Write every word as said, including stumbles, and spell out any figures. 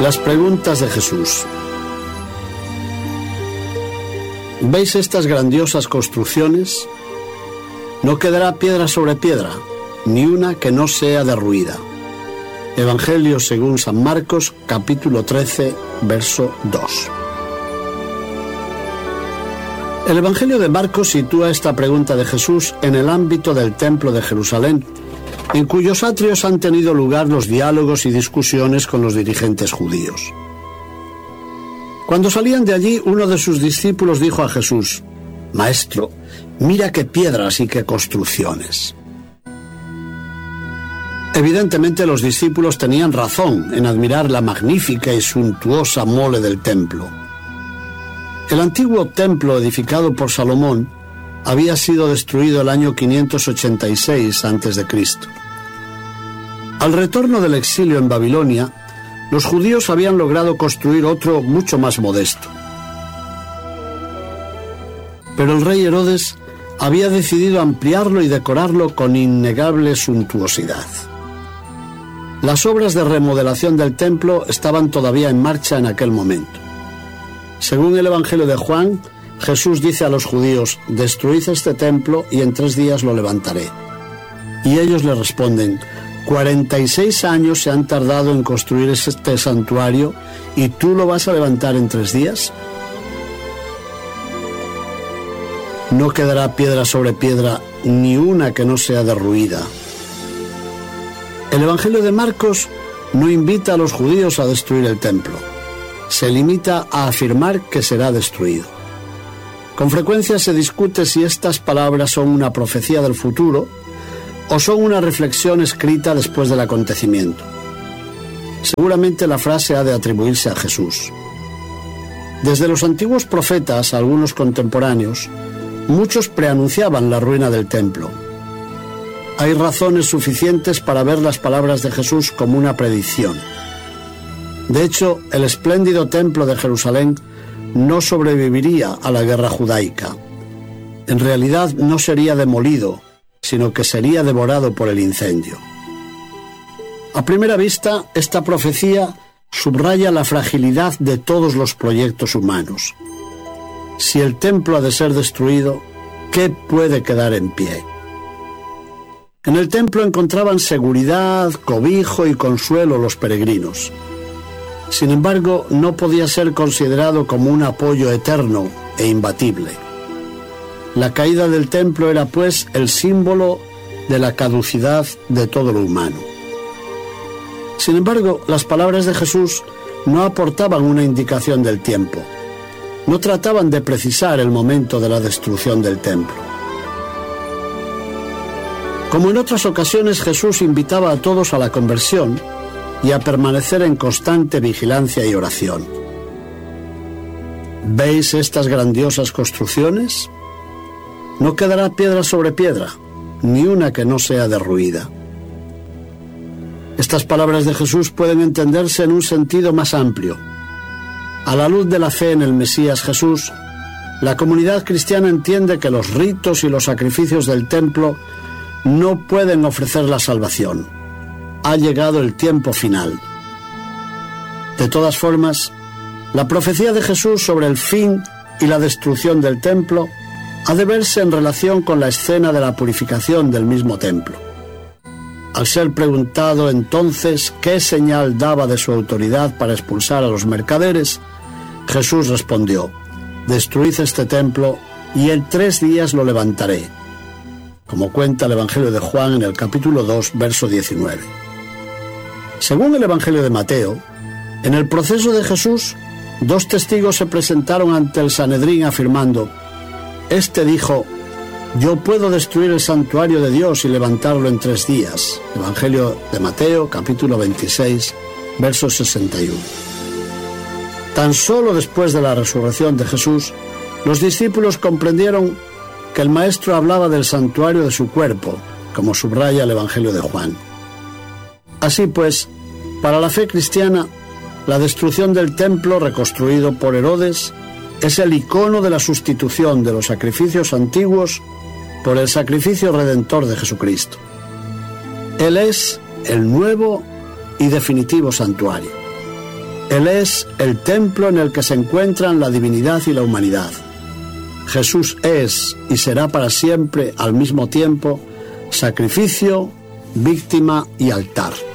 Las preguntas de Jesús. ¿Veis estas grandiosas construcciones? No quedará piedra sobre piedra, ni una que no sea derruida. Evangelio según San Marcos, capítulo trece, verso dos. El Evangelio de Marcos sitúa esta pregunta de Jesús en el ámbito del Templo de Jerusalén, en cuyos atrios han tenido lugar los diálogos y discusiones con los dirigentes judíos. Cuando salían de allí, uno de sus discípulos dijo a Jesús: «Maestro, mira qué piedras y qué construcciones». Evidentemente los discípulos tenían razón en admirar la magnífica y suntuosa mole del templo. El antiguo templo edificado por Salomón había sido destruido el año quinientos ochenta y seis antes de Cristo Al retorno del exilio en Babilonia, los judíos habían logrado construir otro mucho más modesto. Pero el rey Herodes había decidido ampliarlo y decorarlo con innegable suntuosidad. Las obras de remodelación del templo estaban todavía en marcha en aquel momento. Según el Evangelio de Juan, Jesús dice a los judíos: «Destruid este templo y en tres días lo levantaré». Y ellos le responden: cuarenta y seis años se han tardado en construir este santuario y tú lo vas a levantar en tres días. No quedará piedra sobre piedra, ni una que no sea derruida. El Evangelio de Marcos no invita a los judíos a destruir el templo. Se limita a afirmar que será destruido. Con frecuencia se discute si estas palabras son una profecía del futuro o son una reflexión escrita después del acontecimiento. Seguramente la frase ha de atribuirse a Jesús. Desde los antiguos profetas, algunos contemporáneos, muchos preanunciaban la ruina del templo. Hay razones suficientes para ver las palabras de Jesús como una predicción. De hecho, el espléndido templo de Jerusalén no sobreviviría a la guerra judaica. En realidad no sería demolido, sino que sería devorado por el incendio. A primera vista, esta profecía subraya la fragilidad de todos los proyectos humanos. Si el templo ha de ser destruido, ¿qué puede quedar en pie? En el templo encontraban seguridad, cobijo y consuelo los peregrinos. Sin embargo, no podía ser considerado como un apoyo eterno e imbatible. La caída del templo era, pues, el símbolo de la caducidad de todo lo humano. Sin embargo, las palabras de Jesús no aportaban una indicación del tiempo. No trataban de precisar el momento de la destrucción del templo. Como en otras ocasiones, Jesús invitaba a todos a la conversión y a permanecer en constante vigilancia y oración. ¿Veis estas grandiosas construcciones? No quedará piedra sobre piedra, ni una que no sea derruida. Estas palabras de Jesús pueden entenderse en un sentido más amplio. A la luz de la fe en el Mesías Jesús, la comunidad cristiana entiende que los ritos y los sacrificios del templo no pueden ofrecer la salvación. Ha llegado el tiempo final. De todas formas, la profecía de Jesús sobre el fin y la destrucción del templo ha de verse en relación con la escena de la purificación del mismo templo. Al ser preguntado entonces qué señal daba de su autoridad para expulsar a los mercaderes, Jesús respondió: «Destruid este templo y en tres días lo levantaré», como cuenta el Evangelio de Juan en el capítulo dos, verso diecinueve. Según el Evangelio de Mateo, en el proceso de Jesús, dos testigos se presentaron ante el Sanedrín afirmando: «Este dijo: yo puedo destruir el santuario de Dios y levantarlo en tres días». Evangelio de Mateo, capítulo veintiséis, verso sesenta y uno. Tan solo después de la resurrección de Jesús, los discípulos comprendieron que el Maestro hablaba del santuario de su cuerpo, como subraya el Evangelio de Juan. Así pues, para la fe cristiana, la destrucción del templo reconstruido por Herodes es el icono de la sustitución de los sacrificios antiguos por el sacrificio redentor de Jesucristo. Él es el nuevo y definitivo santuario. Él es el templo en el que se encuentran la divinidad y la humanidad. Jesús es y será para siempre al mismo tiempo sacrificio, víctima y altar.